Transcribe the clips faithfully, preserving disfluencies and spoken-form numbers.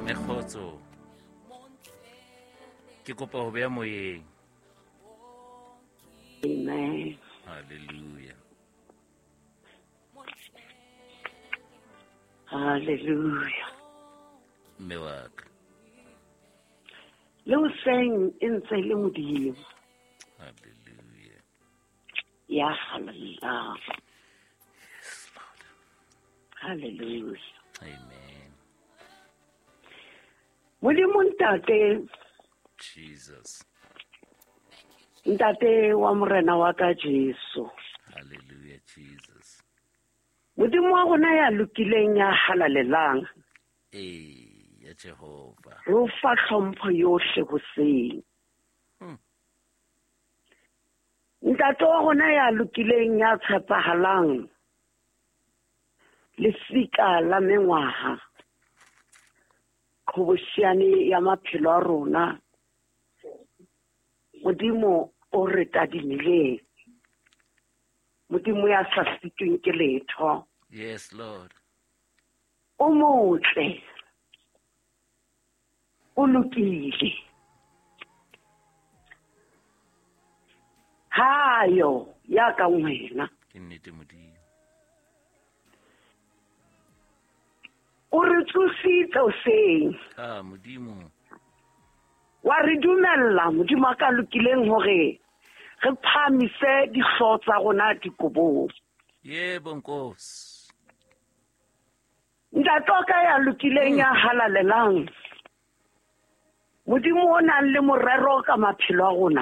Mekgotso ke kopa ho beha moyeng. Amen. Hallelujah. Hallelujah. Mme wa ka. Le o seng e ntse le Modimo. Hallelujah. Ya hallelujah. Yes, Lord. Hallelujah. Amen. Modimo ntate, Jesus. ntate wa morena wa ka Jesu. Hallelujah, Jesus. Modimo wa rona ya lokileng ya halalelang. Eh, ya Jehovah. Re o fa hlompho yohle hoseng. Hmm. Ntate wa rona ya lokileng ya tshepahalang. Lesika la mengwaha. Khobosiane ya maphelo a rona. Modimo o re tadimile. Modimo ya sa sitweng ke letho. Yes, Lord. O motle. O lokile. Hayo ya ka wena. Ke nnete Modimo. O re tsositse o seng. Ah, Modimo. Wa re dumella Modimo ka lokileng hore re phamise dihlooho tsa rona dikobong. Yebo Nkosi. Ntate ka ya lokileng ya halalelang. Modimo o nang le morero ka maphelo a rona.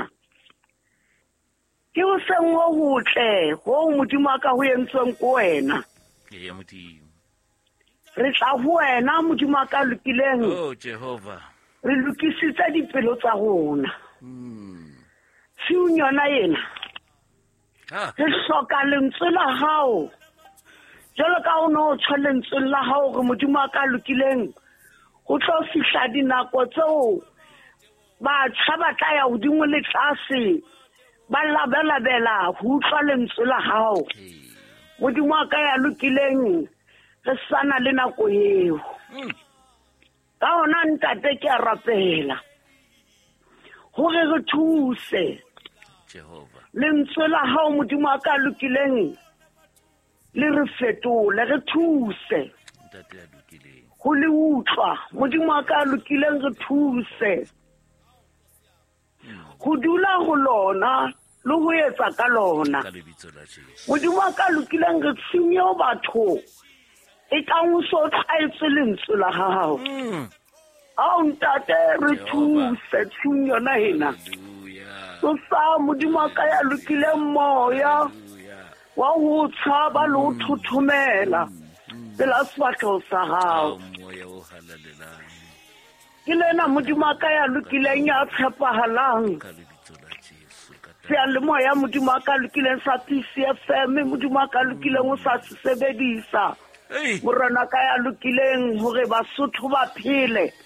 Ke o seng o hotle ho Modimo ka ho entsweng ko wena. Ye Modimo. Re tla ho wena Modimo ka lokileng. Oh Jehovah. Re lokisitse dipelo tsa rona. Hmm. Siunyona yena. Ah. Re hloka lentswe la hao. Jalo ka o no tshwa lentswe la hao re Modimo ka lokileng. Ho tlo fihla dinako tseo ba tshaba tla ya hodimo le tlase. Ba labelabela ho utlwa lentswe la hao. Modimo ka ya lokileng. Re sana le nako eo. Hmm. Ka ona ntate ke a rapela. Hore re thuse. Jehovah. Lentswe la hao Modimo ka lokileng. Le re fetole re thuse. Ntate ya lokileng. Ho le utlwa Modimo ka lokileng re thuse. Ho dula ho lona le ho etsa ka lona. Ka lebitso la Jesu. Modimo ka lokileng re tshinyo batho. E ka o so tsaetse lentswe la hao. Hmm. Ao ntate re thuse tshinyo na hena. Hallelujah. So sa Modimo ka ya lokileng moya. Hallelujah. Wa ho tshaba le ho thuthumela. Pela swatlho sa hao. Oh, moya o halalelang. Ke lena Modimo ka ya lokileng ya tshepahalang. Ka lebitso la Jesu. Ka Sea le moya Modimo ka lokileng sa P C F M Modimo ka lokileng o sa se sebedisa. Hey. Morena ka ya lokileng hore Basotho ba phele